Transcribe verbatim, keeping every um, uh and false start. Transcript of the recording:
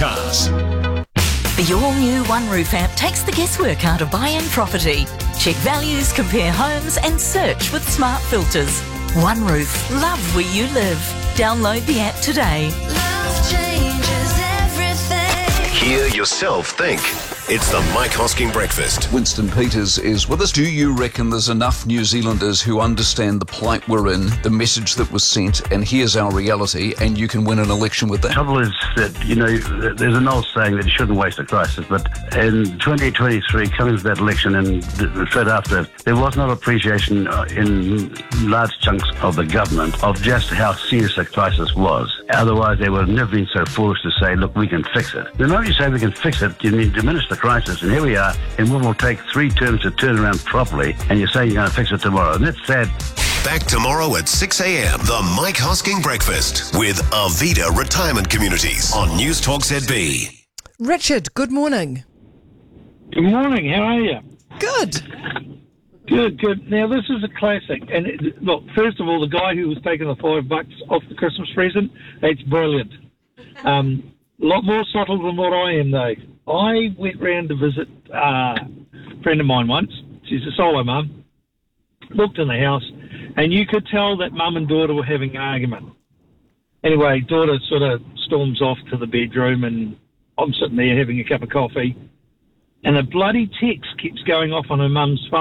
cars. The all-new One Roof app takes the guesswork out of buying property. Check values, compare homes and search with smart filters. One Roof. Love where you live. Download the app today. Love changes everything. Hear yourself think. It's the Mike Hosking Breakfast. Winston Peters is with us. Do you reckon there's enough New Zealanders who understand the plight we're in, the message that was sent, and here's our reality, and you can win an election with The that? trouble is that, you know, there's an old saying that you shouldn't waste a crisis, but in twenty twenty-three, coming to that election and straight after, there was not appreciation in large chunks of the government of just how serious the crisis was. Otherwise, they would have never been so foolish to say, look, we can fix it. The moment you say we can fix it, you need to diminish the crisis, and here we are, and what will take three terms to turn around properly, and you're saying you're going to fix it tomorrow, and that's sad. Back tomorrow at six a.m. The Mike Hosking Breakfast with Arvida Retirement Communities on News Talk Z B. Richard, good morning. Good morning, how are you? Good. Good, good. Now, this is a classic. And it, look, first of all, the guy who was taking the five bucks off the Christmas present, that's brilliant. Um, a lot more subtle than what I am, though. I went round to visit uh, a friend of mine once. She's a solo mum. Looked in the house, and you could tell that mum and daughter were having an argument. Anyway, daughter sort of storms off to the bedroom, and I'm sitting there having a cup of coffee, and a bloody text keeps going off on her mum's phone.